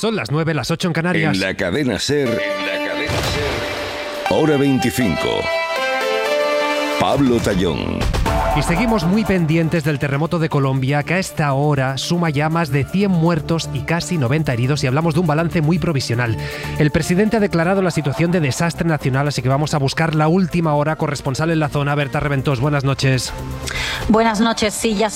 Son las 9, las 8 en Canarias. En la cadena SER, Hora 25. Pablo Tallón. Y seguimos muy pendientes del terremoto de Colombia, que a esta hora suma ya más de 100 muertos y casi 90 heridos, y hablamos de un balance muy provisional. El presidente ha declarado la situación de desastre nacional, así que vamos a buscar la última hora. Corresponsal en la zona, Berta Reventós, buenas noches. Buenas noches, sí, ya